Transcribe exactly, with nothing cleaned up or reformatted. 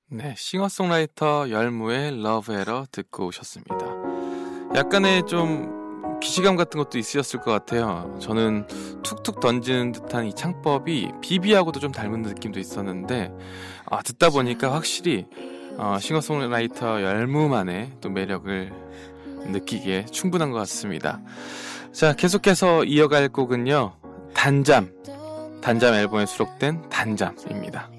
네, 싱어송라이터 열무의 러브에러 듣고 오셨습니다. 약간의 좀 기시감 같은 것도 있으셨을 것 같아요. 저는 툭툭 던지는 듯한 이 창법이 비비하고도 좀 닮은 느낌도 있었는데 아, 듣다 보니까 확실히 어, 싱어송라이터 열무만의 또 매력을 느끼기에 충분한 것 같습니다. 자, 계속해서 이어갈 곡은요, 단잠 단잠 앨범에 수록된 단잠입니다.